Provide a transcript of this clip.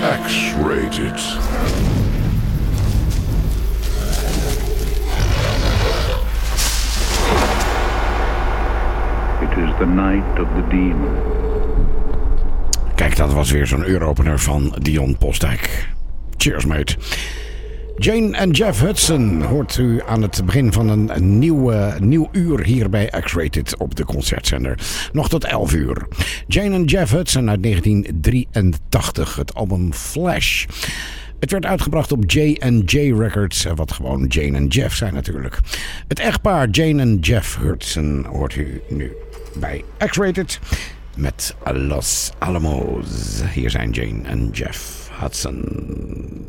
X-Rated. It is the night of the demon. Kijk, dat was weer zo'n uuropener van Dion Postdijk. Cheers, mate. Jane en Jeff Hudson hoort u aan het begin van een nieuw uur hier bij X-Rated op de concertzender. Nog tot 11 uur. Jane en Jeff Hudson uit 1983, het album Flash. Het werd uitgebracht op J&J Records, wat gewoon Jane en Jeff zijn natuurlijk. Het echtpaar Jane en Jeff Hudson hoort u nu bij X-Rated met Los Alamos. Hier zijn Jane en Jeff Hudson.